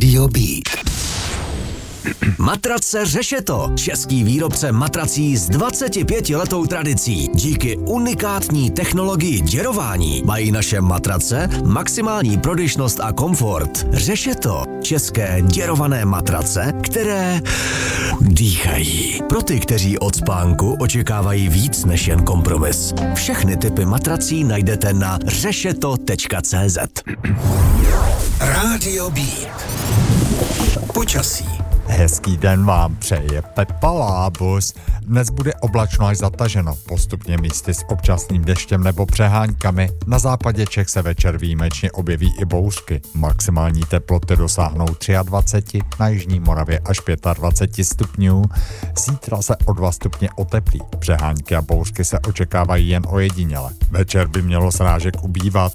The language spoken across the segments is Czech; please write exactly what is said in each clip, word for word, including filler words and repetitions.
Rádio Beat. Matrace Řešeto, český výrobce matrací s dvacetipětiletou tradicí. Díky unikátní technologii děrování mají naše matrace maximální prodyšnost a komfort. Řešeto, české děrované matrace, které dýchají. Pro ty, kteří od spánku očekávají víc než jen kompromis. Všechny typy matrací najdete na řešeto tečka cé zet. Rádio Beat. Počasí. Hezký den vám přeje Pepa Lábus. Dnes bude oblačno až zataženo, postupně místy s občasným deštěm nebo přeháňkami. Na západě Čech se večer výjimečně objeví i bouřky. Maximální teploty dosáhnou dvacet tři, na jižní Moravě až dvacet pět stupňů. Zítra se o dva stupně oteplí. Přeháňky a bouřky se očekávají jen ojediněle. Večer by mělo srážek ubývat.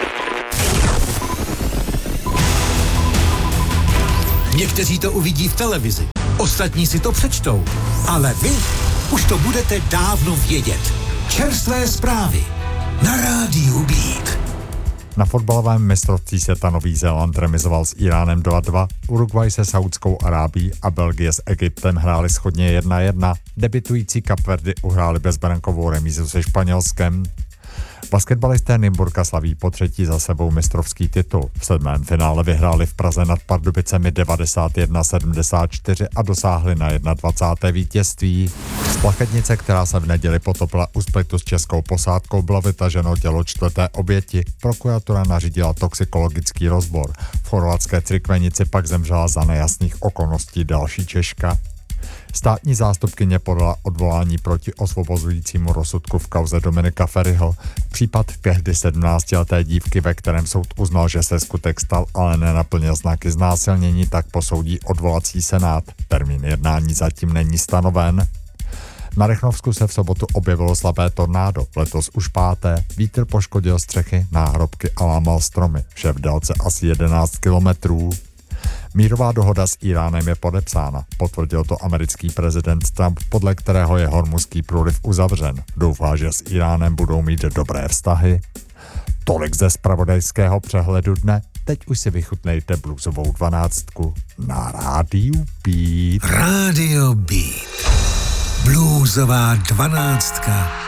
Někteří to uvidí v televizi, ostatní si to přečtou, ale vy už to budete dávno vědět. Čerstvé zprávy na Rádiu Beat. Na fotbalovém mistrovství světa Nový Zéland remizoval s Iránem dva dva, Uruguay se Saudskou Arábií a Belgie s Egyptem hráli shodně jedna jedna, debitující Kapverdy uhráli bezbrankovou remízu se Španělskem. Basketbalisté Nymburka slaví po třetí za sebou mistrovský titul. V sedmém finále vyhráli v Praze nad Pardubicemi devadesát jedna sedmdesát čtyři a dosáhli na dvacáté první vítězství. Z plachetnice, která se v neděli potopila u splitu s českou posádkou, bylo vytaženo tělo čtvrté oběti. Prokuratura nařídila toxikologický rozbor. V chorvatské Crikvenici pak zemřela za nejasných okolností další Češka. Státní zástupkyně podala odvolání proti osvobozujícímu rozsudku v kauze Dominika Feriho. Případ tehdy sedmnáctileté dívky, ve kterém soud uznal, že se skutek stal, ale nenaplnil znaky znásilnění, tak posoudí odvolací senát. Termín jednání zatím není stanoven. Na Rychnovsku se v sobotu objevilo slabé tornádo, letos už páté. Vítr poškodil střechy, náhrobky a lámal stromy, vše v délce asi jedenáct kilometrů. Mírová dohoda s Iránem je podepsána, potvrdil to americký prezident Trump, podle kterého je Hormuzský průliv uzavřen. Doufá, že s Iránem budou mít dobré vztahy. Tolik ze zpravodajského přehledu dne, teď už si vychutnejte bluesovou dvanáctku na Rádiu Beat. Rádio Beat. Bluesová dvanáctka.